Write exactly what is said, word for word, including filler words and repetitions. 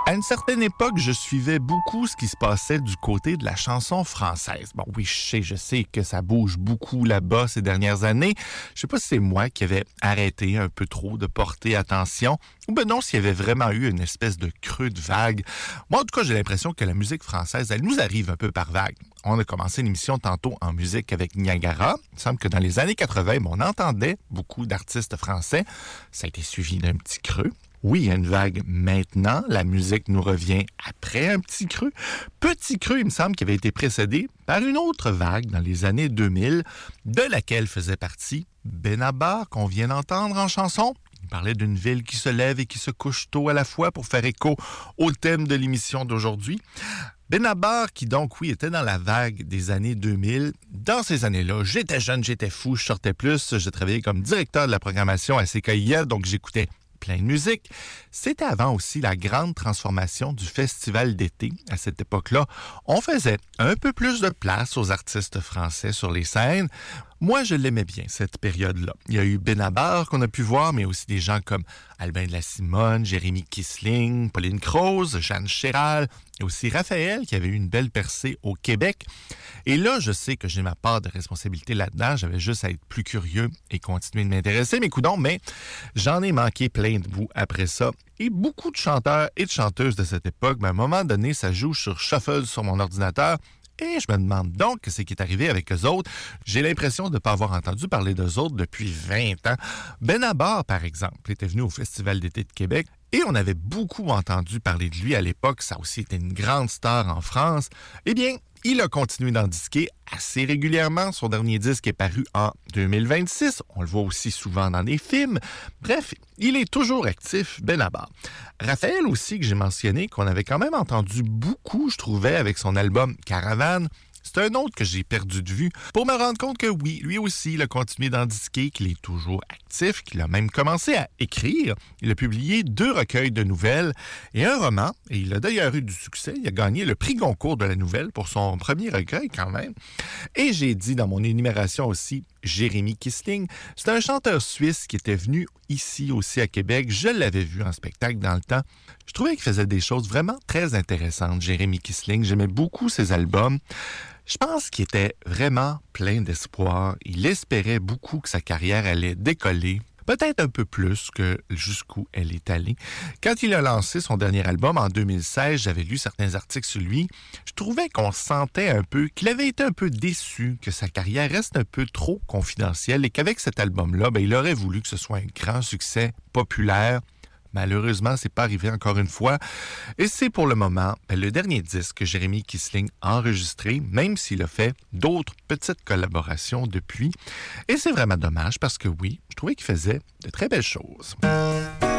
À une certaine époque, je suivais beaucoup ce qui se passait du côté de la chanson française. Bon, oui, je sais, je sais que ça bouge beaucoup là-bas ces dernières années. Je sais pas si c'est moi qui avais arrêté un peu trop de porter attention, ou ben non, s'il y avait vraiment eu une espèce de creux de vague. Moi, en tout cas, j'ai l'impression que la musique française, elle nous arrive un peu par vague. On a commencé l'émission tantôt en musique avec Niagara. Il me semble que dans les années quatre-vingt, on entendait beaucoup d'artistes français. Ça a été suivi d'un petit creux. Oui, il y a une vague maintenant. La musique nous revient après un petit creux. Petit creux, il me semble, qui avait été précédé par une autre vague dans les années deux mille, de laquelle faisait partie Benabar, qu'on vient d'entendre en chanson. Il parlait d'une ville qui se lève et qui se couche tôt à la fois pour faire écho au thème de l'émission d'aujourd'hui. Benabar, qui donc, oui, était dans la vague des années deux mille. Dans ces années-là, j'étais jeune, j'étais fou, je sortais plus. Je travaillais comme directeur de la programmation à C K I L, donc j'écoutais plein de musique. C'était avant aussi la grande transformation du festival d'été. À cette époque-là, on faisait un peu plus de place aux artistes français sur les scènes. Moi, je l'aimais bien, cette période-là. Il y a eu Benabar qu'on a pu voir, mais aussi des gens comme Albin de la Simone, Jérémy Kissling, Pauline Croze, Jeanne Chéral, et aussi Raphaël, qui avait eu une belle percée au Québec. Et là, je sais que j'ai ma part de responsabilité là-dedans. J'avais juste à être plus curieux et continuer de m'intéresser, mes coudons, mais j'en ai manqué plein de bouts après ça. Et beaucoup de chanteurs et de chanteuses de cette époque, ben, à un moment donné, ça joue sur shuffle sur mon ordinateur. Et je me demande donc ce qui est arrivé avec eux autres. J'ai l'impression de ne pas avoir entendu parler d'eux autres depuis vingt ans. Benabar, par exemple, était venu au Festival d'été de Québec et on avait beaucoup entendu parler de lui à l'époque. Ça a aussi été une grande star en France. Eh bien, il a continué d'en disquer assez régulièrement. Son dernier disque est paru en deux mille vingt-six. On le voit aussi souvent dans des films. Bref, il est toujours actif, Benabar. Raphaël aussi, que j'ai mentionné, qu'on avait quand même entendu beaucoup, je trouvais, avec son album Caravane. C'est un autre que j'ai perdu de vue pour me rendre compte que oui, lui aussi, il a continué d'en disquer, qu'il est toujours actif, qu'il a même commencé à écrire. Il a publié deux recueils de nouvelles et un roman, et il a d'ailleurs eu du succès. Il a gagné le prix Goncourt de la nouvelle pour son premier recueil quand même. Et j'ai dit dans mon énumération aussi Jérémy Kissling. C'est un chanteur suisse qui était venu ici aussi à Québec. Je l'avais vu en spectacle dans le temps. Je trouvais qu'il faisait des choses vraiment très intéressantes, Jérémy Kissling. J'aimais beaucoup ses albums. Je pense qu'il était vraiment plein d'espoir. Il espérait beaucoup que sa carrière allait décoller. Peut-être un peu plus que jusqu'où elle est allée. Quand il a lancé son dernier album en deux mille seize, j'avais lu certains articles sur lui. Je trouvais qu'on sentait un peu qu'il avait été un peu déçu, que sa carrière reste un peu trop confidentielle et qu'avec cet album-là, ben, il aurait voulu que ce soit un grand succès populaire. Malheureusement, c'est pas arrivé encore une fois. Et c'est pour le moment ben, le dernier disque que Jérémy Kissling a enregistré, même s'il a fait d'autres petites collaborations depuis. Et c'est vraiment dommage parce que oui, je trouvais qu'il faisait de très belles choses.